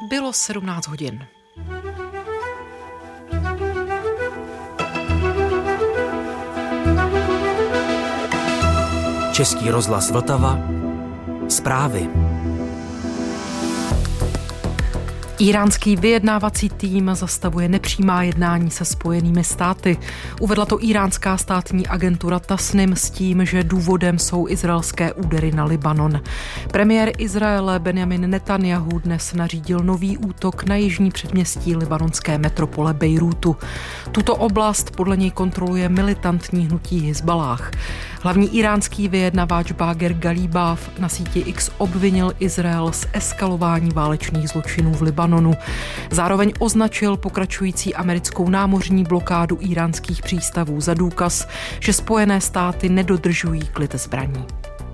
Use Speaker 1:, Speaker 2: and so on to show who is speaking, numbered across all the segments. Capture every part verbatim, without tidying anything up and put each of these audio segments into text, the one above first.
Speaker 1: Bylo sedmnáct hodin.
Speaker 2: Český rozhlas Vltava. Zprávy.
Speaker 1: Íránský vyjednávací tým zastavuje nepřímá jednání se Spojenými státy. Uvedla to íránská státní agentura Tasnim s tím, že důvodem jsou izraelské údery na Libanon. Premiér Izraele Benjamin Netanjahu dnes nařídil nový útok na jižní předměstí libanonské metropole Bejrútu. Tuto oblast podle něj kontroluje militantní hnutí Hizballáh. Hlavní íránský vyjednavač Báger Galíbáv na síti X obvinil Izrael z eskalování válečných zločinů v Libanonu. Zároveň označil pokračující americkou námořní blokádu íránských přístavů za důkaz, že Spojené státy nedodržují klid zbraní.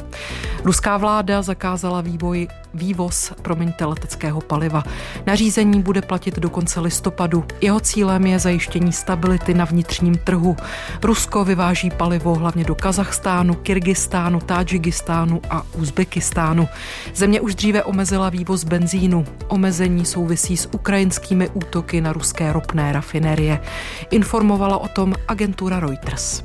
Speaker 1: Ruská vláda zakázala vývoj, vývoz promiňte, leteckého paliva. Nařízení bude platit do konce listopadu. Jeho cílem je zajištění stability na vnitřním trhu. Rusko vyváží palivo hlavně do Kazachstánu, Kyrgyzstánu, Tádžikistánu a Uzbekistánu. Země už dříve omezila vývoz benzínu. Omezení souvisí s ukrajinskými útoky na ruské ropné rafinérie. Informovala o tom agentura Reuters.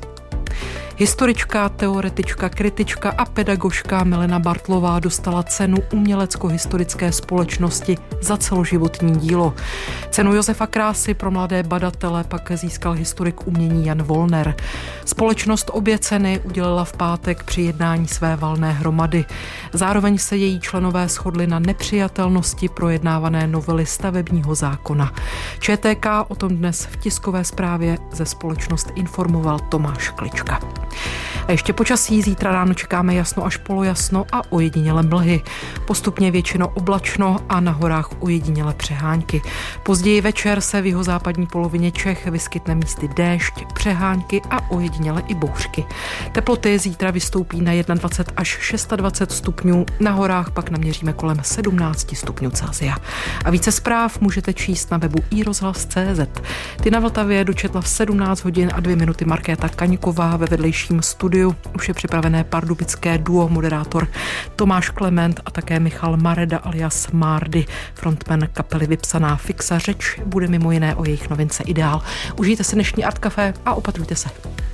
Speaker 1: Historička, teoretička, kritička a pedagožka Milena Bartlová dostala cenu Umělecko-historické společnosti za celoživotní dílo. Cenu Josefa Krásy pro mladé badatele pak získal historik umění Jan Volner. Společnost obě ceny udělila v pátek při jednání své valné hromady. Zároveň se její členové shodli na nepřijatelnosti projednávané novely stavebního zákona. ČTK o tom dnes v tiskové zprávě ze společnost informoval Tomáš Klička. A ještě počasí, zítra ráno čekáme jasno až polojasno a ojediněle mlhy. Postupně většinou oblačno a na horách ojediněle přehánky. Později večer se v jihozápadní polovině Čech vyskytne místy déšť, přehánky a ojediněle i bouřky. Teploty zítra vystoupí na dvacet jedna až dvacet šest stupňů, na horách pak naměříme kolem sedmnáct stupňů Celsia. A více zpráv můžete číst na webu i rozhlas tečka cé zet. Ty na Vltavě dočetla v sedmnáct hodin a dvě minuty Markéta Kaňková, ve vedlejším studiu už je připravené pardubické duo, moderátor Tomáš Klement a také Michal Mareda alias Mardy, frontman kapely Vypsaná fixa. Řeč bude mimo jiné o jejich novince Ideál. Užijte si dnešní Art Café a opatrujte se.